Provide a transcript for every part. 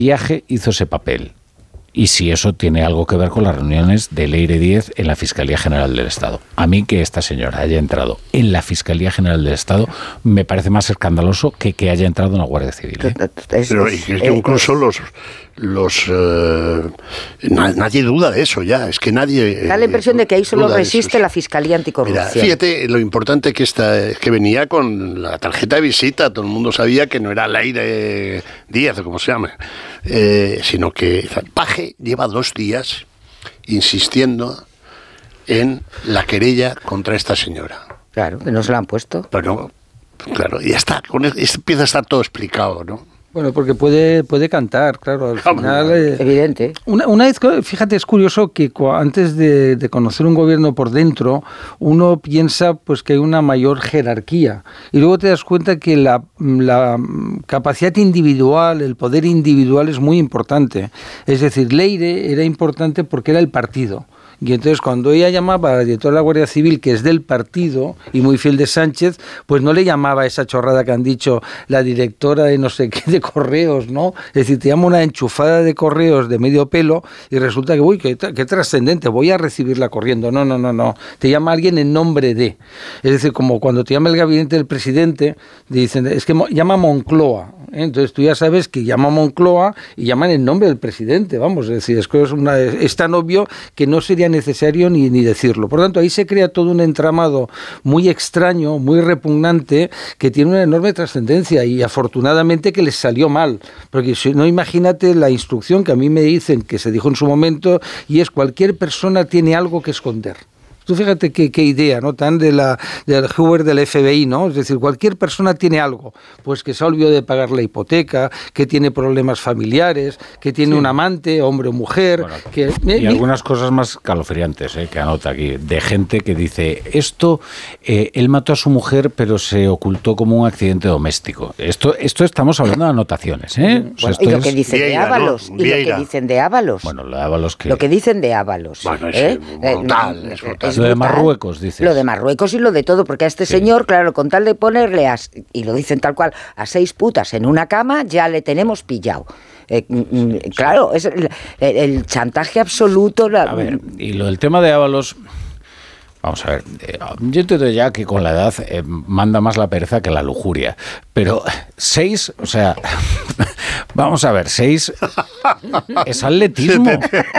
viaje hizo ese papel y si eso tiene algo que ver con las reuniones de Leire Díez en la Fiscalía General del Estado. A mí que esta señora haya entrado en la Fiscalía General del Estado me parece más escandaloso que haya entrado en la Guardia Civil. Pero incluso nadie duda de eso ya, es que nadie... Da la impresión de que ahí solo resiste la Fiscalía Anticorrupción. Mira, fíjate lo importante que es que venía con la tarjeta de visita, todo el mundo sabía que no era Leire Díez, o como se llama, sino que Paje lleva 2 días insistiendo en la querella contra esta señora. Claro, que no se la han puesto. Pero, claro, y ya está, empieza a estar todo explicado, ¿no? Bueno, porque puede cantar, claro, al final... evidente. Una vez, fíjate, es curioso que antes de conocer un gobierno por dentro, uno piensa pues que hay una mayor jerarquía. Y luego te das cuenta que la capacidad individual, el poder individual es muy importante. Es decir, Leire era importante porque era el partido. Y entonces cuando ella llamaba a la directora de la Guardia Civil, que es del partido y muy fiel de Sánchez, pues no le llamaba esa chorrada que han dicho la directora de no sé qué de Correos, ¿no? Es decir, te llama una enchufada de Correos de medio pelo y resulta que, uy, qué trascendente, voy a recibirla corriendo. No. Te llama alguien en nombre de. Es decir, como cuando te llama el gabinete del presidente, dicen, es que llama Moncloa. Entonces tú ya sabes que llama Moncloa y llaman en nombre del presidente, vamos, es decir, es tan obvio que no sería necesario ni decirlo. Por lo tanto, ahí se crea todo un entramado muy extraño, muy repugnante, que tiene una enorme trascendencia y afortunadamente que les salió mal, porque si no, imagínate la instrucción que a mí me dicen, que se dijo en su momento, y es cualquier persona tiene algo que esconder. Tú fíjate qué idea, ¿no? Tan del Hoover del FBI, ¿no? Es decir, cualquier persona tiene algo, pues que se ha olvidado de pagar la hipoteca, que tiene problemas familiares, que tiene un amante, hombre o mujer. Bueno, y algunas cosas más calofriantes, que anota aquí, de gente que dice, él mató a su mujer, pero se ocultó como un accidente doméstico. Esto estamos hablando de anotaciones, Bueno, o sea, y lo que dicen de Ábalos, ¿no? Y lo que dicen de Ábalos. Bueno, lo de Ábalos que... Lo que dicen de Ábalos. Bueno, es brutal, es brutal. Lo de Marruecos, dices. Lo de Marruecos y lo de todo, porque a este señor, claro, con tal de ponerle, y lo dicen tal cual, a 6 putas en una cama, ya le tenemos pillado. Claro, es el chantaje absoluto. A ver, y lo del tema de Ábalos... Vamos a ver, yo entiendo ya que con la edad manda más la pereza que la lujuria, pero 6, o sea, vamos a ver, 6 es atletismo.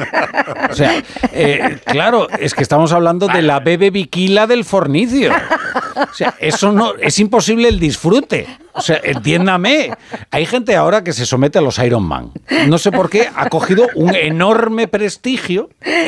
O sea, claro, es que estamos hablando de la bebe biquila del fornicio. O sea, eso no, es imposible el disfrute. O sea, entiéndame, hay gente ahora que se somete a los Ironman. No sé por qué ha cogido un enorme prestigio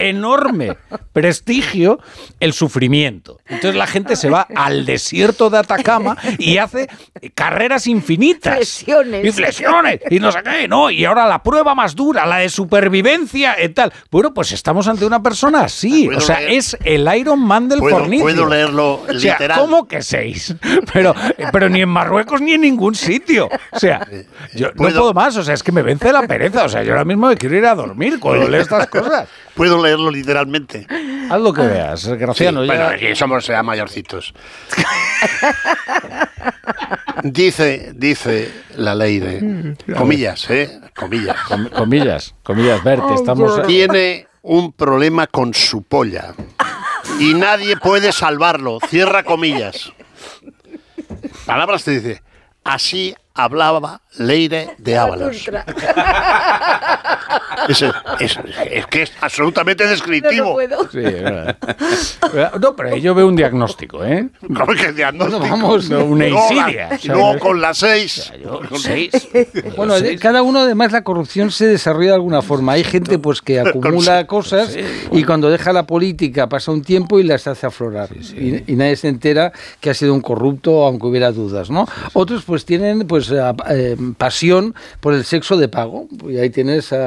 el sufrimiento. Entonces la gente se va al desierto de Atacama y hace carreras infinitas. Flexiones. Y no sé qué, ¿no? Y ahora la prueba más dura, la de supervivencia y tal. Bueno, pues estamos ante una persona así. O sea, es el Ironman del fornicio. Puedo leerlo literal. O sea, ¿cómo que 6? Pero ni en Marruecos ni en ningún sitio. O sea, yo no puedo más. O sea, es que me vence la pereza. O sea, yo ahora mismo me quiero ir a dormir cuando leo estas cosas. Puedo leerlo literalmente. Haz lo que veas, Graciano. Sí, bueno, aquí somos ya mayorcitos. Dice la ley de... Comillas, Comillas, Bert, estamos... Tiene un problema con su polla y nadie puede salvarlo. Cierra comillas. Palabras te dice... Así hablaba Leire de Ábalos. Es que es absolutamente descriptivo. No puedo. Sí, no, pero yo veo un diagnóstico, ¿eh? ¿Cómo que diagnóstico? No, vamos, una insidia. No, con las 6. 6. Bueno, cada uno además la corrupción se desarrolla de alguna forma. Hay gente pues que acumula cosas y cuando deja la política pasa un tiempo y las hace aflorar. Y nadie se entera que ha sido un corrupto, aunque hubiera dudas, ¿no? Otros pues tienen pues pasión por el sexo de pago. Y ahí tienes a otros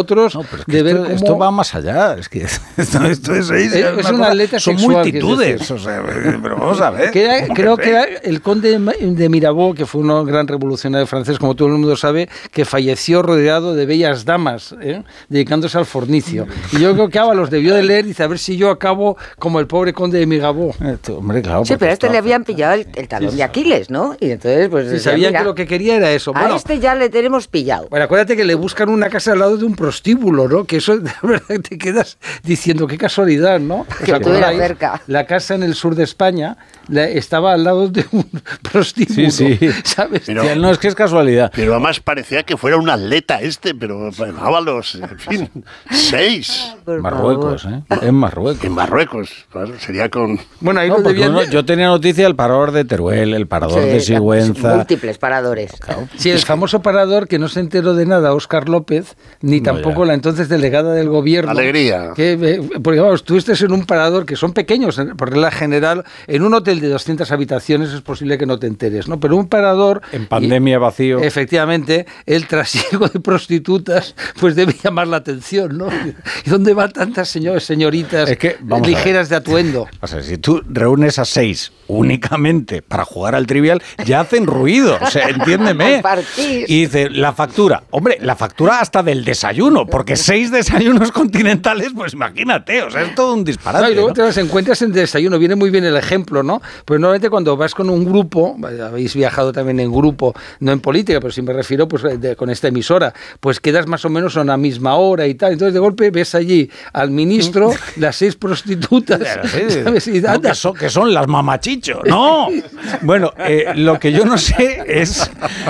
otros, No, pero es que de ver esto, cómo... esto va más allá. Es que esto es una atleta son sexual, multitudes. O sea, pero vamos a ver. Creo que era el conde de Mirabeau, que fue un gran revolucionario francés, como todo el mundo sabe, que falleció rodeado de bellas damas, dedicándose al fornicio. Y yo creo que Ábalos debió de leer y dice, a ver si yo acabo como el pobre conde de Mirabeau. Hombre, claro, Sí, pero a este le habían pillado el talón de Aquiles, ¿no? Y entonces, pues... Sí, sabían que lo que quería era eso. A este ya le tenemos pillado. Bueno, acuérdate que le buscan una casa al lado de un prostíbulo, ¿no? Que eso, de verdad, te quedas diciendo, qué casualidad, ¿no? Que estuviera cerca. La casa en el sur de España estaba al lado de un prostíbulo, sí. ¿sabes? Pero- Sí, no, es que es casualidad. Pero además parecía que fuera un atleta pero Ábalos, en fin, 6 Por Marruecos, favor. En Marruecos. en Marruecos, claro, sería con... Bueno, ahí No, lo porque debían... yo tenía noticia del parador de Teruel, el parador de Sí, Sigüenza. múltiples paradores. Sí, el famoso parador que no se enteró de nada, Óscar López, ni No, tampoco ya. la entonces delegada del gobierno. Alegría. Porque vamos, tú estés en un parador que son pequeños, por regla general, en un hotel de 200 habitaciones es posible que no te enteres, ¿no? Pero un parador... En pandemia vacío. Efectivamente, el trasiego de prostitutas pues debe llamar la atención, ¿no? ¿Y dónde van tantas señoritas Es que, vamos a ligeras de atuendo? O sea, si tú reúnes a 6 únicamente para jugar al trivial, ya hacen ruido. O sea, entiéndeme. Compartís. Y dice, la factura. Hombre, la factura hasta del desayuno, porque 6 desayunos continentales, pues imagínate. O sea, es todo un disparate. No, y luego ¿no? te las encuentras en desayuno, viene muy bien el ejemplo, ¿no? Pues normalmente cuando vas con un grupo, habéis viajado también en grupo, no en política, pero si me refiero pues con esta emisora, pues quedas más o menos a una misma hora y tal. Entonces de golpe ves allí al ministro, las 6 prostitutas, ¿sabes? Y No, anda. que son las mamachicho. No. Bueno, lo que yo no sé es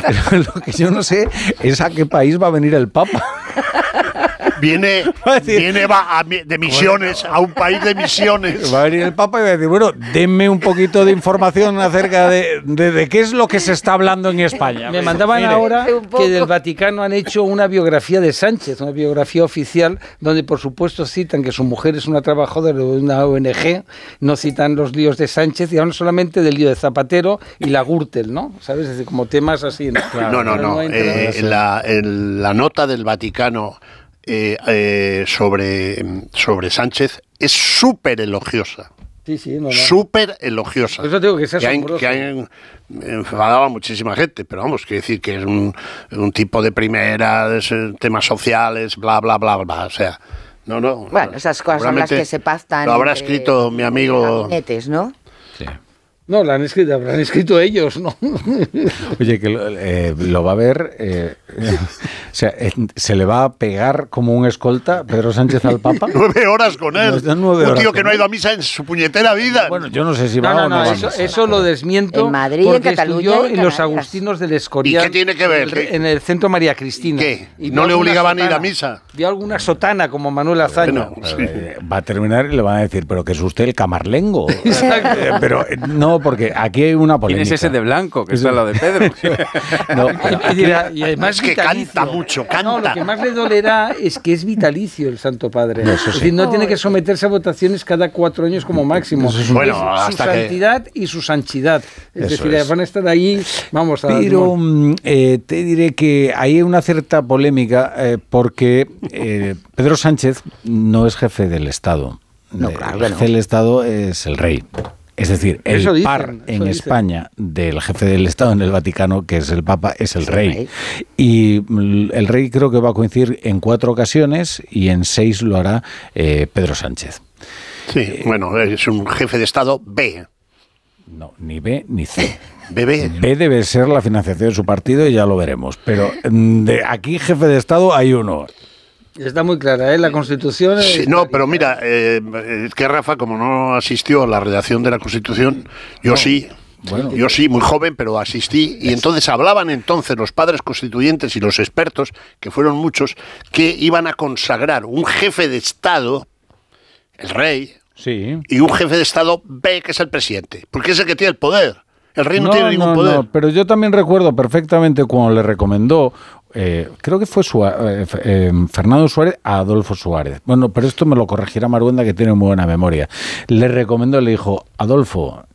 a qué país va a venir el Papa. Viene, Va a decir- de misiones, a un país de misiones. Va a venir el Papa y va a decir, bueno, denme un poquito de información acerca de qué es lo que se está hablando en España. Me mandaban Mire, ahora un poco. que del Vaticano han hecho una biografía de Sánchez, una biografía oficial, donde por supuesto citan que su mujer es una trabajadora de una ONG, no citan los líos de Sánchez y hablan solamente del lío de Zapatero y la Gürtel, ¿no? ¿Sabes? Es decir, como temas así, ¿no? No. hay interés. La nota del Vaticano sobre Sánchez es súper elogiosa. Sí, no. Súper elogiosa. Por eso digo que es asombroso. que han enfadado a muchísima gente, pero vamos, quiere decir que es un tipo de primera, temas sociales, bla, bla, bla, bla. O sea, no. Bueno, esas cosas son las seguramente que se pactan. Lo habrá entre escrito mi amigo. gabinetes, ¿no? Sí. No, habrán escrito ellos, ¿no? Oye, que lo va a ver, o sea, se le va a pegar como un escolta Pedro Sánchez al Papa. 9 horas con él. Nos dan 9 Un horas tío con que no ha él. ido a misa en su puñetera vida. Bueno, yo no sé si va o no va a misa. Eso lo desmiento. En Madrid, en porque Cataluña estudió y en en los Canarias. Agustinos del Escorial. ¿Y qué tiene que ver? En el centro María Cristina. ¿Qué? Y ¿No vio le alguna obligaban a ir a sotana. misa? Vio alguna sotana como Manuel Azaña. Bueno, Va a terminar y le van a decir, pero que es usted el camarlengo. Pero no, porque aquí hay una polémica. ¿Quién es ese de blanco que está al lado de Pedro? No, Y dirá, y además Es que vitalicio. canta mucho, canta. No, lo que más le dolerá es que es vitalicio el Santo Padre. Eso Es sí. decir, no tiene que someterse a votaciones cada 4 años como máximo. Eso es un- Bueno, Es su hasta que- santidad y su sanchidad. Es Eso decir, es. van a estar ahí, vamos a... Pero te diré que hay una cierta polémica porque Pedro Sánchez no es jefe del Estado. No, claro El que no. jefe del Estado es el rey. Es decir, el Eso dicen, par eso en dicen. España del jefe del Estado en el Vaticano, que es el Papa, es el Es el rey. rey. Y el rey creo que va a coincidir en 4 ocasiones y en 6 lo hará Pedro Sánchez. Sí, bueno, es un jefe de Estado B. No, ni B ni C. BB. B debe ser la financiación de su partido y ya lo veremos. Pero de aquí jefe de Estado hay uno. Está muy clara, ¿eh? La Constitución... Sí, no, pero mira, es que Rafa, como no asistió a la redacción de la Constitución, yo sí. Bueno. Yo sí, muy joven, pero asistí. Y entonces hablaban los padres constituyentes y los expertos, que fueron muchos, que iban a consagrar un jefe de Estado, el rey, Sí. y un jefe de Estado B, que es el presidente. Porque es el que tiene el poder. El rey no tiene ningún poder. No, pero yo también recuerdo perfectamente cuando le recomendó, creo que fue Fernando Suárez a Adolfo Suárez. Bueno, pero esto me lo corregirá Maruenda, que tiene muy buena memoria. Le recomendó, le dijo, Adolfo,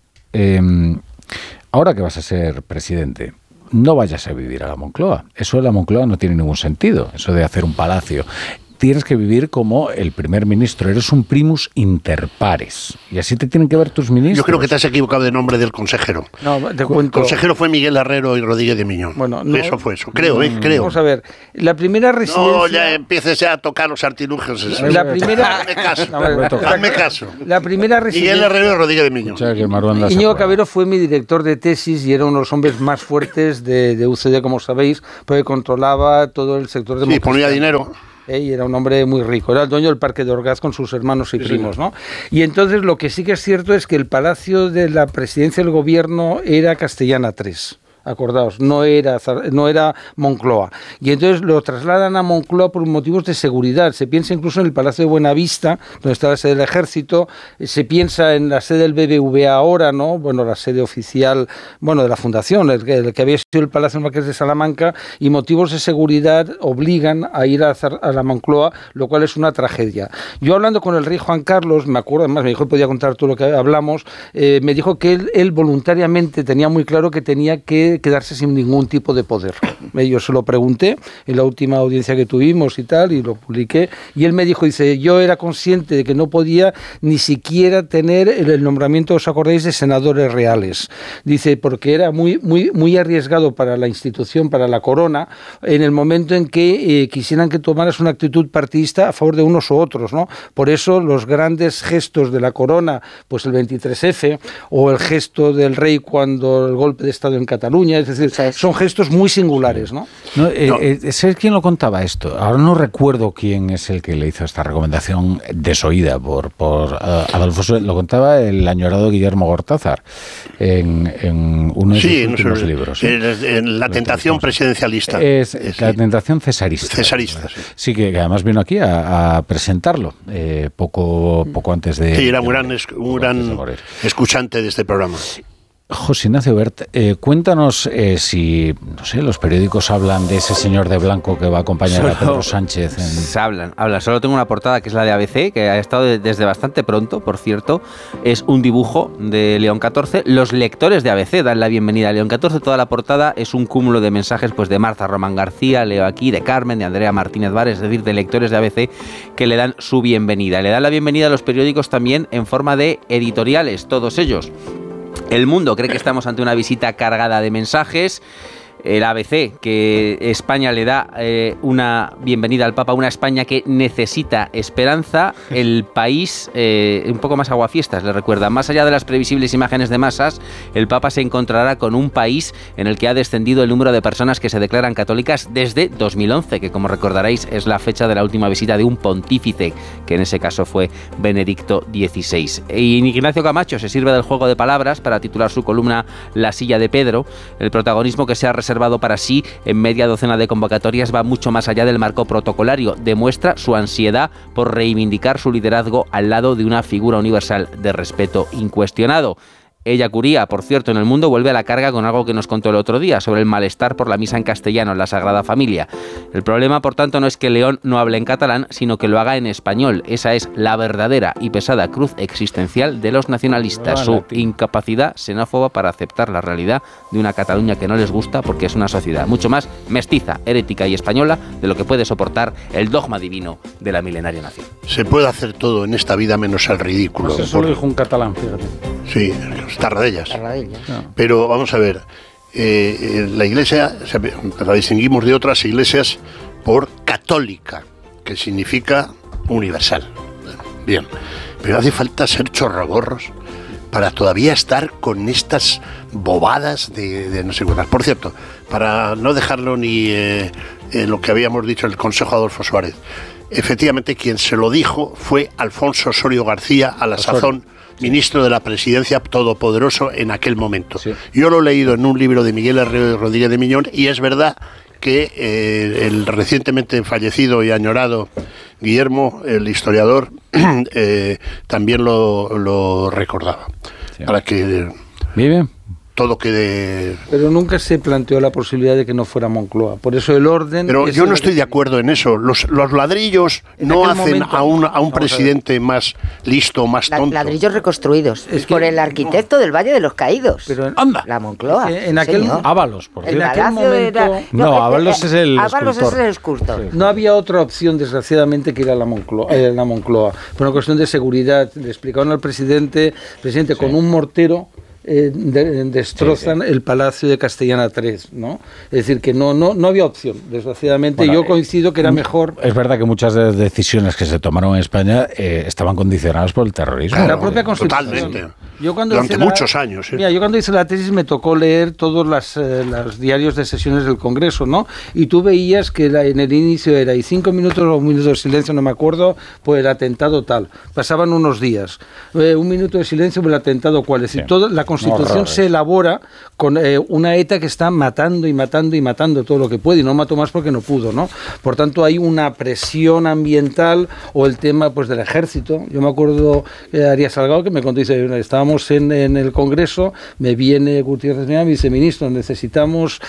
ahora que vas a ser presidente, no vayas a vivir a la Moncloa. Eso de la Moncloa no tiene ningún sentido, eso de hacer un palacio. tienes que vivir como el primer ministro, eres un primus inter pares, y así te tienen que ver tus ministros. Yo creo que te has equivocado de nombre del consejero. No, te cuento. El consejero fue Miguel Herrero y Rodríguez de Miñón. Bueno, no, eso fue eso, creo. Vamos a ver, la primera residencia... No, ya empieces ya a tocar los artilugios. La primera... Hazme caso. La primera residencia... Miguel Herrero y Rodríguez de Miñón. Íñigo Cabero fue mi director de tesis y era uno de los hombres más fuertes de UCD, como sabéis, porque controlaba todo el sector de... Sí, ponía dinero. Y era un hombre muy rico, era el dueño del Parque de Orgaz con sus hermanos y primos, ¿no? Y entonces lo que sí que es cierto es que el palacio de la presidencia del gobierno era Castellana 3. Acordaos, no era Moncloa. Y entonces lo trasladan a Moncloa por motivos de seguridad. Se piensa incluso en el Palacio de Buenavista, donde está la sede del Ejército. Se piensa en la sede del BBVA ahora, ¿no? Bueno, la sede oficial, bueno, de la Fundación, el que había sido el Palacio del Marqués de Salamanca, y motivos de seguridad obligan a ir a la Moncloa, lo cual es una tragedia. Yo hablando con el rey Juan Carlos, me acuerdo, además me dijo que podía contar todo lo que hablamos, me dijo que él voluntariamente tenía muy claro que tenía que quedarse sin ningún tipo de poder. Yo se lo pregunté en la última audiencia que tuvimos y tal, y lo publiqué, y él me dijo, dice, yo era consciente de que no podía ni siquiera tener el nombramiento, ¿os acordáis?, de senadores reales. Dice, porque era muy arriesgado para la institución, para la corona, en el momento en que quisieran que tomaras una actitud partidista a favor de unos u otros, ¿no? Por eso los grandes gestos de la corona, pues el 23F, o el gesto del rey cuando el golpe de Estado en Cataluña, es decir, son gestos muy singulares, ¿no? ¿Sabes quién lo contaba esto? Ahora no recuerdo quién es el que le hizo esta recomendación desoída por Adolfo Suárez. Lo contaba el añorado Guillermo Gortázar en uno de sus últimos libros. En La tentación presidencialista. La tentación cesarista. Sí, que además vino aquí a presentarlo poco antes de... Sí, era un gran escuchante de este programa. José Ignacio Bert, cuéntanos si, no sé, los periódicos hablan de ese señor de blanco que va a acompañar a Pedro Sánchez. Hablan. Solo tengo una portada que es la de ABC, que ha estado desde bastante pronto, por cierto. Es un dibujo de León XIV. Los lectores de ABC dan la bienvenida a León XIV. Toda la portada es un cúmulo de mensajes, pues, de Marta Román García, leo aquí, de Carmen, de Andrea Martínez Vares, es decir, de lectores de ABC que le dan su bienvenida. Le dan la bienvenida a los periódicos también en forma de editoriales, todos ellos. El Mundo cree que estamos ante una visita cargada de mensajes. El ABC, que España le da una bienvenida al Papa, una España que necesita esperanza. El País, un poco más aguafiestas, le recuerda. Más allá de las previsibles imágenes de masas, el Papa se encontrará con un país en el que ha descendido el número de personas que se declaran católicas desde 2011, que, como recordaréis, es la fecha de la última visita de un pontífice, que en ese caso fue Benedicto XVI. Y Ignacio Camacho se sirve del juego de palabras para titular su columna La silla de Pedro. El protagonismo que se ha reservado para sí en media docena de convocatorias va mucho más allá del marco protocolario. Demuestra su ansiedad por reivindicar su liderazgo al lado de una figura universal de respeto incuestionado. Ella Curía, por cierto, en El Mundo vuelve a la carga con algo que nos contó el otro día sobre el malestar por la misa en castellano en la Sagrada Familia. El problema, por tanto, no es que León no hable en catalán, sino que lo haga en español. Esa es la verdadera y pesada cruz existencial de los nacionalistas, su incapacidad xenófoba para aceptar la realidad de una Cataluña que no les gusta porque es una sociedad mucho más mestiza, herética y española de lo que puede soportar el dogma divino de la milenaria nación. Se puede hacer todo en esta vida menos el ridículo. Pues eso lo dijo un catalán, fíjate. Sí, Tarradellas. No. Pero vamos a ver, la Iglesia la distinguimos de otras iglesias por católica, que significa universal. Bien, pero hace falta ser chorrogorros para todavía estar con estas bobadas de no sé cuántas. Por cierto, para no dejarlo ni lo que habíamos dicho el Consejo Adolfo Suárez, efectivamente quien se lo dijo fue Alfonso Osorio García, a la sazón ministro de la Presidencia todopoderoso en aquel momento. Sí. Yo lo he leído en un libro de Miguel Herrero y Rodríguez de Miñón, y es verdad que el recientemente fallecido y añorado Guillermo, el historiador, también lo recordaba. Sí. Para que... Vive. todo quede... Pero nunca se planteó la posibilidad de que no fuera Moncloa. Por eso el orden... Pero yo no estoy de acuerdo en eso. Los ladrillos no hacen a un presidente más listo, más tonto. Ladrillos reconstruidos. Es por el arquitecto del Valle de los Caídos. Pero, anda. La Moncloa. En aquel Ábalos, por el cierto. momento... Ábalos es el Ábalos escultor. es el escultor. No había otra opción, desgraciadamente, que ir a la Moncloa. Por una cuestión de seguridad. Le explicaron al presidente, con un mortero destrozan el Palacio de Castellana 3, ¿no? Es decir, que no había opción, desgraciadamente. Bueno, yo coincido que era mejor... Es verdad que muchas de las decisiones que se tomaron en España estaban condicionadas por el terrorismo. Claro, la propia Constitución. Totalmente. Durante muchos años. Mira, yo cuando hice la tesis me tocó leer todos los diarios de sesiones del Congreso, ¿no? Y tú veías que en el inicio era y 5 minutos o un minuto de silencio, no me acuerdo, por el atentado tal. Pasaban unos días. 1 minuto de silencio por el atentado cual. Es decir, toda la Constitución se elabora con una ETA que está matando y matando y matando todo lo que puede, y no mató más porque no pudo, ¿no? Por tanto, hay una presión ambiental, o el tema pues del ejército. Yo me acuerdo Arias Salgado que me contó, dice, estábamos en el Congreso, me viene Gutiérrez Millán y dice, ministro, necesitamos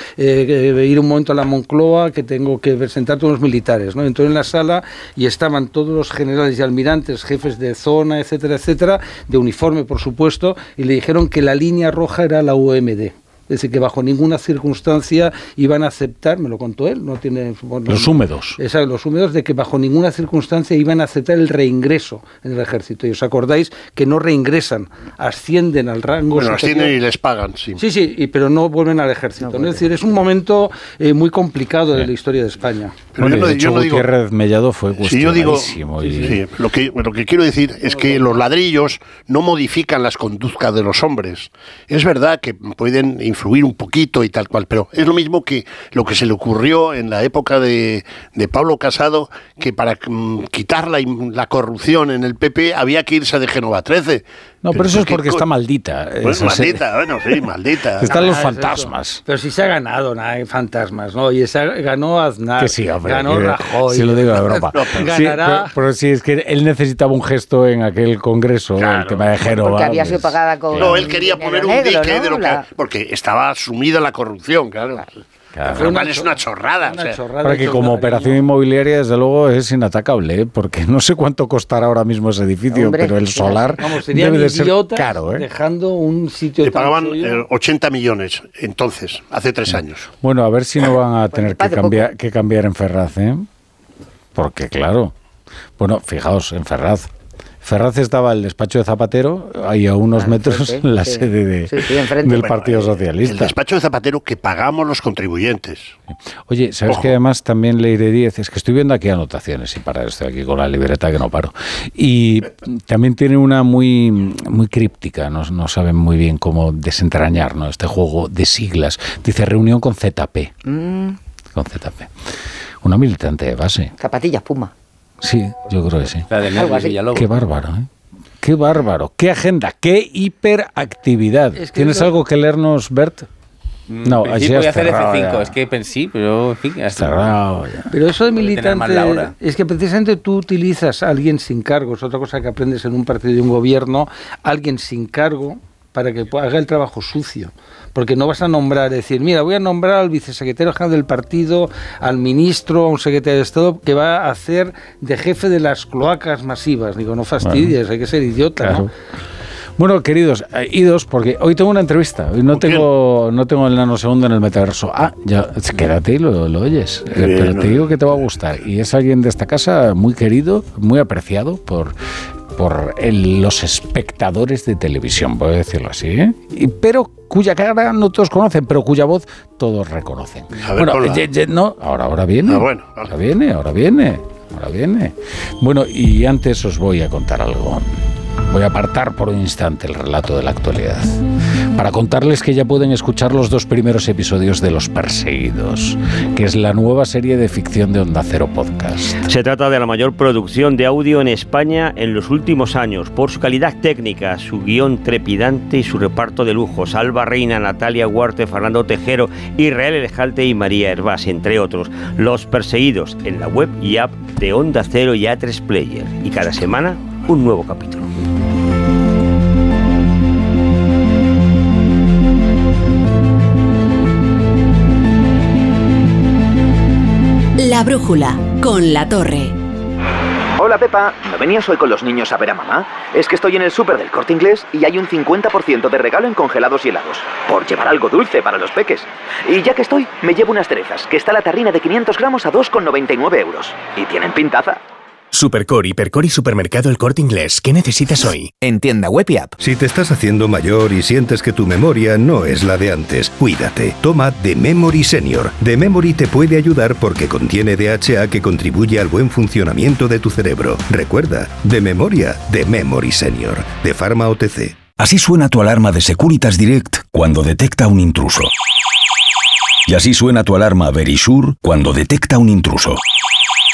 ir un momento a la Moncloa, que tengo que presentar todos los militares, ¿no? Entró en la sala y estaban todos los generales y almirantes, jefes de zona, etcétera, etcétera, de uniforme, por supuesto, y le dijeron que la línea roja era la UMD. Es decir, que bajo ninguna circunstancia iban a aceptar, me lo contó él, no tiene... Bueno, los húmedos. Exacto, los húmedos, de que bajo ninguna circunstancia iban a aceptar el reingreso en el ejército. Y os acordáis que no reingresan, ascienden al rango... Bueno, ascienden y les pagan, sí. Sí, pero no vuelven al ejército. ¿no? Es decir, es un momento muy complicado de la historia de España. Pero bueno, yo no digo... Gutiérrez Mellado fue cuestionadísimo. Sí, lo que quiero decir es que los ladrillos no modifican las conductas de los hombres. Es verdad que pueden influir un poquito y tal cual, pero es lo mismo que lo que se le ocurrió en la época de Pablo Casado, que para quitar la corrupción en el PP había que irse de Génova 13. No, pero eso es porque está maldita. Pues maldita. Están los fantasmas. Pero sí se ha ganado, hay fantasmas, ¿no? Y ganó Aznar, que sí, hombre, ganó Rajoy. Si lo digo de broma. Ganará... Sí, pero sí, es que él necesitaba un gesto en aquel congreso, el tema de Génova. Porque había sido pagada con... No, él quería poner un dique, ¿no? Porque estaba sumida la corrupción, claro. Es una chorrada. Para que como operación inmobiliaria, desde luego, es inatacable, porque no sé cuánto costará ahora mismo ese edificio, pero el solar debe de ser caro. Dejando un sitio... Le pagaban 80 millones, entonces, hace 3 años. Bueno, a ver si no van a tener que cambiar en Ferraz, porque claro, bueno, fijaos, en Ferraz estaba el despacho de Zapatero, ahí a unos metros, la sede del Partido Socialista. El despacho de Zapatero que pagamos los contribuyentes. Oye, ¿sabes que además también Leire Díez? Es que estoy viendo aquí anotaciones, y para estoy aquí con la libreta que no paro. Y también tiene una muy, muy críptica, no saben muy bien cómo desentrañar, ¿no? Este juego de siglas. Dice reunión con ZP. Con ZP. Una militante de base. Zapatillas Puma. Sí, yo creo que sí. La de Nervis Villalobos. Qué bárbaro, ¿eh? Qué bárbaro. Qué agenda, qué hiperactividad. ¿Tienes algo que leernos, Bert? No, allí voy a hacer F5, ya. Es que pensé, pero en fin, cerrado ya. Pero eso de militante es que precisamente tú utilizas a alguien sin cargo, es otra cosa que aprendes en un partido de un gobierno, alguien sin cargo para que haga el trabajo sucio. Porque no vas a nombrar, decir, mira, voy a nombrar al vicesecretario general del partido, al ministro, a un secretario de Estado que va a hacer de jefe de las cloacas masivas. Digo, no fastidies, hay que ser idiota, claro. ¿No? Bueno, queridos, idos, porque hoy tengo una entrevista. Hoy no tengo el nanosegundo en el metaverso. Ya, quédate y lo oyes. Pero te digo que te va a gustar. Y es alguien de esta casa muy querido, muy apreciado por los espectadores de televisión, puedo decirlo así, ¿eh? Pero cuya cara no todos conocen, pero cuya voz todos reconocen. Bueno, no, ahora viene. Bueno, ahora viene. Bueno, y antes os voy a contar algo. Voy a apartar por un instante el relato de la actualidad para contarles que ya pueden escuchar los 2 primeros episodios de Los Perseguidos, que es la nueva serie de ficción de Onda Cero Podcast. Se trata de la mayor producción de audio en España en los últimos años, por su calidad técnica, su guión trepidante y su reparto de lujo. Alba Reina, Natalia Huarte, Fernando Tejero, Israel Elejalte y María Hervás, entre otros. Los Perseguidos, en la web y app de Onda Cero y A3 Player. Y cada semana, un nuevo capítulo. La brújula, con La Torre. Hola Pepa, ¿no venías hoy con los niños a ver a mamá? Es que estoy en el súper del Corte Inglés y hay un 50% de regalo en congelados y helados, por llevar algo dulce para los peques. Y ya que estoy, me llevo unas cerezas, que está la tarrina de 500 gramos a 2,99 euros. Y tienen pintaza. Supercore, Hipercore y Supermercado El Corte Inglés. ¿Qué necesitas hoy? En tienda web y app. Si te estás haciendo mayor y sientes que tu memoria no es la de antes, cuídate. Toma The Memory Senior. The Memory te puede ayudar porque contiene DHA que contribuye al buen funcionamiento de tu cerebro. Recuerda, de memoria, The Memory Senior. De Pharma OTC. Así suena tu alarma de Securitas Direct cuando detecta un intruso. Y así suena tu alarma Verisure cuando detecta un intruso.